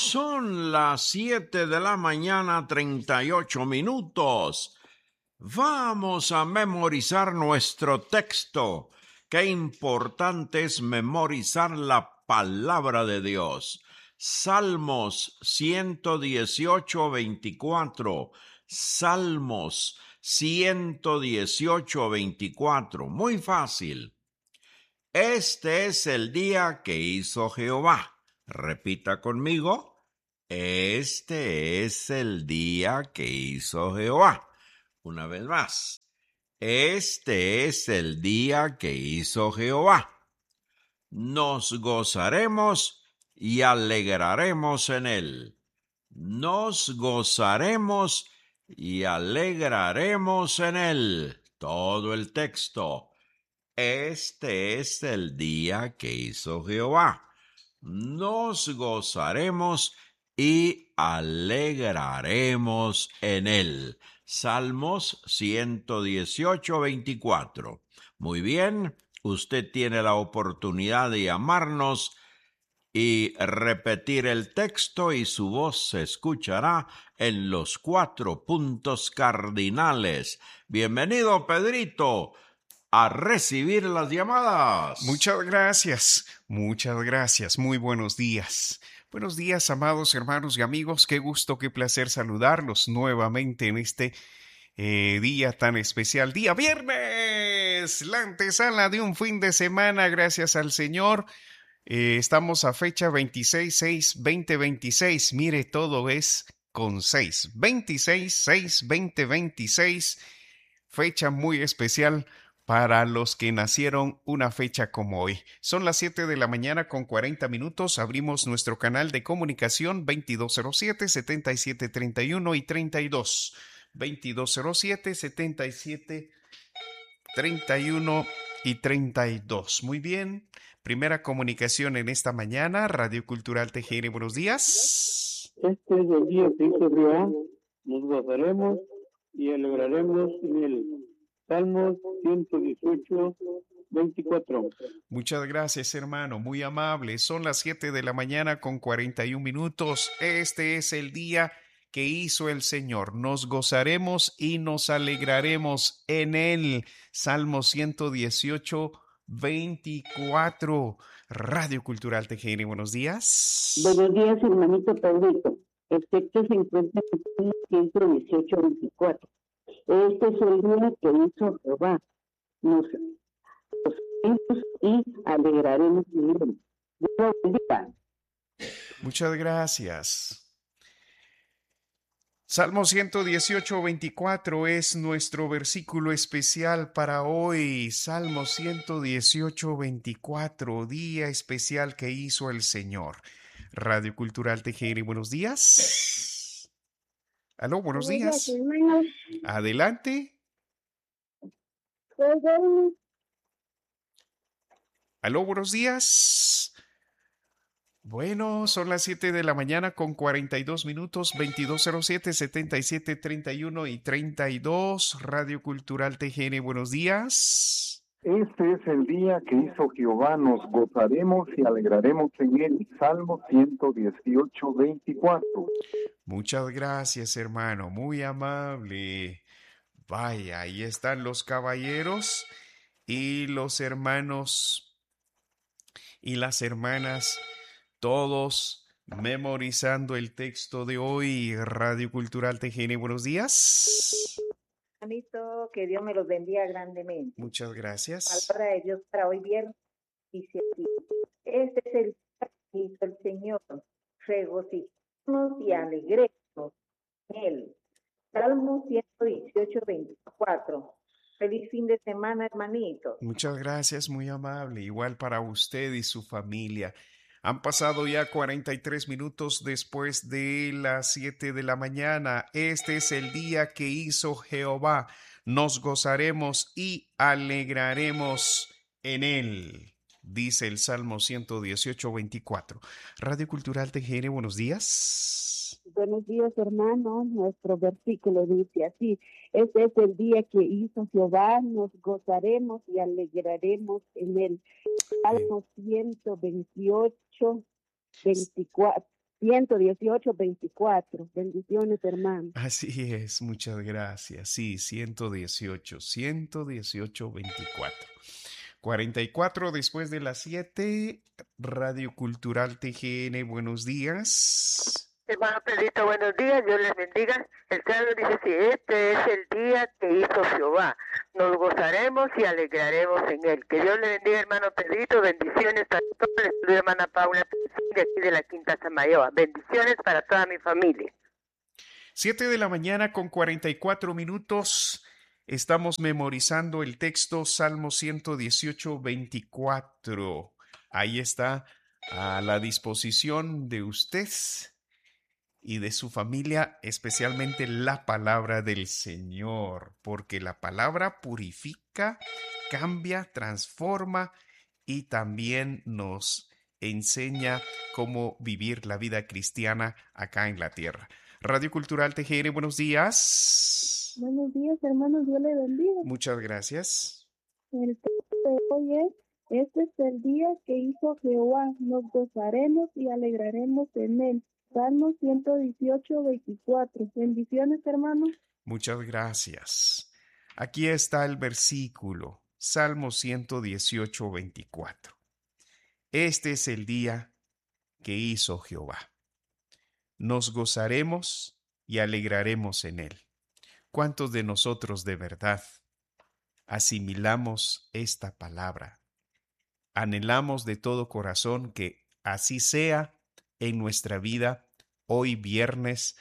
son las 7 de la mañana, 38 minutos. Vamos a memorizar nuestro texto. Qué importante es memorizar la palabra de Dios. Salmos 118, 24. Salmos 118, 24. Muy fácil. Este es el día que hizo Jehová. Repita conmigo. Este es el día que hizo Jehová. Una vez más. Este es el día que hizo Jehová. Nos gozaremos y alegraremos en él. Nos gozaremos y alegraremos en él. Todo el texto. Este es el día que hizo Jehová. Nos gozaremos y alegraremos en él. Salmos 118, 24. Muy bien, usted tiene la oportunidad de llamarnos y repetir el texto y su voz se escuchará en los 4 puntos cardinales. Bienvenido, Pedrito, a recibir las llamadas. Muchas gracias. Muy buenos días. Buenos días, amados hermanos y amigos. Qué gusto, qué placer saludarlos nuevamente en este día tan especial. Día viernes, la antesala de un fin de semana, gracias al Señor. Estamos a fecha 26/6/2026. Mire, todo es con 6. 26/6/2026. Fecha muy especial para los que nacieron una fecha como hoy. Son las 7 de la mañana con 40 minutos. Abrimos nuestro canal de comunicación 2207-7731 y 32. 2207-7731 y 32. Muy bien. Primera comunicación en esta mañana. Radio Cultural TGN. Buenos días. Este es el día que hizo Jehová. Nos gozaremos y alegraremos en él. Salmos 118, 24. Muchas gracias, hermano, muy amable. Son las 7 de la mañana con 41 minutos. Este es el día que hizo el Señor. Nos gozaremos y nos alegraremos en él. Salmo 118, 24. Radio Cultural TGN, buenos días. Buenos días, hermanito Pedrito. El texto se encuentra en 118, 24. Este es el día que hizo Jehová. Nos gozaremos y alegraremos en él. Dios bendiga. Muchas gracias. Salmo 118, 24 es nuestro versículo especial para hoy. Salmo 118, 24, día especial que hizo el Señor. Radio Cultural TGN, buenos días. Aló, buenos días. Hermanos. Adelante. Aló, buenos días. Bueno, son las 7 de la mañana con 42 minutos, 2207-7731 y 32, Radio Cultural TGN, buenos días. Este es el día que hizo Jehová, nos gozaremos y alegraremos en él. Salmo 118, 24. Muchas gracias, hermano, muy amable. Vaya, ahí están los caballeros y los hermanos y las hermanas, todos memorizando el texto de hoy. Radio Cultural TGN, buenos días. Hermanito, que Dios me los bendiga grandemente. Muchas gracias. Palabra de Dios para hoy viernes dice así: este es el día que hizo el Señor, regocijemos y alegremos en él. Salmo 118, 24. Feliz fin de semana, hermanito. Muchas gracias, muy amable. Igual para usted y su familia. Han pasado ya 43 minutos después de las 7 de la mañana. Este es el día que hizo Jehová. Nos gozaremos y alegraremos en él, dice el Salmo 118, 24. Radio Cultural TGN, buenos días. Buenos días, hermano. Nuestro versículo dice así: este es el día que hizo Jehová, nos gozaremos y alegraremos en él. Salmo 128, 24. 118:24. Bendiciones, hermano. Así es, muchas gracias. Sí, 118:24. 44 después de las 7, Radio Cultural TGN, buenos días. Hermano Pedrito, buenos días, Dios les bendiga. El Señor dice, si este es el día que hizo Jehová, nos gozaremos y alegraremos en él. Que Dios le bendiga, hermano Pedrito, bendiciones para todos. Les saluda hermana Paula de aquí de la Quinta Samayoa. Bendiciones para toda mi familia. 7 de la mañana con 44 minutos. Estamos memorizando el texto Salmo 118:24. Ahí está a la disposición de usted y de su familia, especialmente la palabra del Señor, porque la palabra purifica, cambia, transforma y también nos enseña cómo vivir la vida cristiana acá en la tierra. Radio Cultural TGR, buenos días. Buenos días, hermanos, Dios le bendiga. Muchas gracias. El texto de hoy es, este es el día que hizo Jehová, nos gozaremos y alegraremos en él. Salmo 118:24. Bendiciones, hermanos. Muchas gracias. Aquí está el versículo, Salmo 118:24. Este es el día que hizo Jehová. Nos gozaremos y alegraremos en él. ¿Cuántos de nosotros de verdad asimilamos esta palabra? Anhelamos de todo corazón que así sea en nuestra vida hoy viernes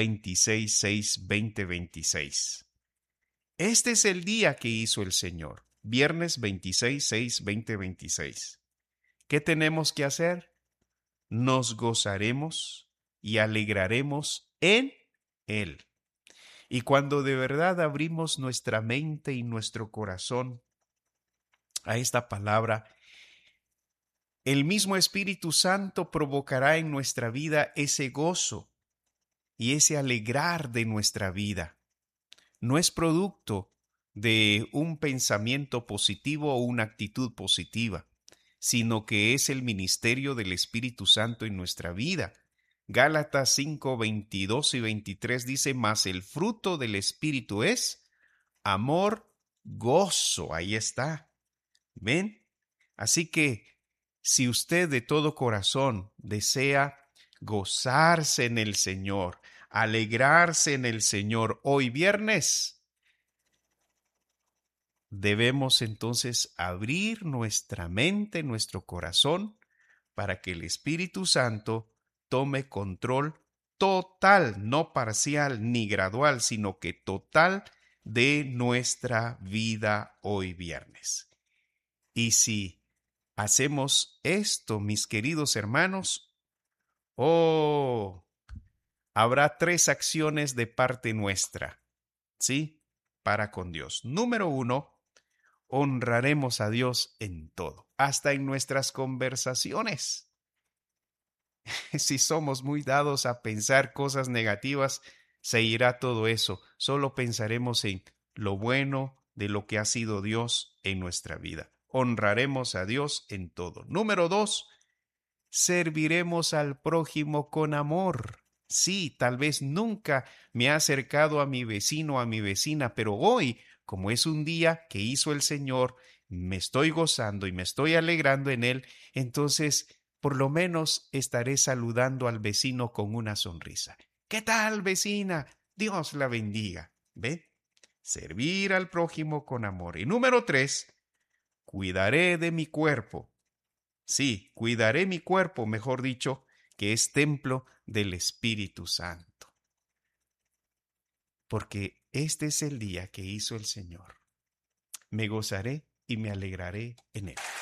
26/6/2026. Este es el día que hizo el Señor, viernes 26/6/2026. ¿Qué tenemos que hacer? Nos gozaremos y alegraremos en Él. Y cuando de verdad abrimos nuestra mente y nuestro corazón a esta palabra, el mismo Espíritu Santo provocará en nuestra vida ese gozo y ese alegrar de nuestra vida. No es producto de un pensamiento positivo o una actitud positiva, sino que es el ministerio del Espíritu Santo en nuestra vida. Gálatas 5:22 y 23 dice, mas el fruto del Espíritu es amor, gozo. Ahí está. ¿Ven? Así que si usted de todo corazón desea gozarse en el Señor, alegrarse en el Señor hoy viernes, debemos entonces abrir nuestra mente, nuestro corazón, para que el Espíritu Santo tome control total, no parcial ni gradual, sino que total de nuestra vida hoy viernes. Y si hacemos esto, mis queridos hermanos, habrá 3 acciones de parte nuestra, ¿sí? Para con Dios. Número 1, honraremos a Dios en todo, hasta en nuestras conversaciones. Si somos muy dados a pensar cosas negativas, se irá todo eso. Solo pensaremos en lo bueno de lo que ha sido Dios en nuestra vida. Honraremos a Dios en todo. Número 2, serviremos al prójimo con amor. Sí, tal vez nunca me ha acercado a mi vecino o a mi vecina, pero hoy, como es un día que hizo el Señor, me estoy gozando y me estoy alegrando en él, entonces por lo menos estaré saludando al vecino con una sonrisa. ¿Qué tal, vecina? Dios la bendiga. ¿Ven? Servir al prójimo con amor. Y número 3, cuidaré de mi cuerpo. Sí, cuidaré mi cuerpo, mejor dicho, que es templo del Espíritu Santo. Porque este es el día que hizo el Señor. Me gozaré y me alegraré en él.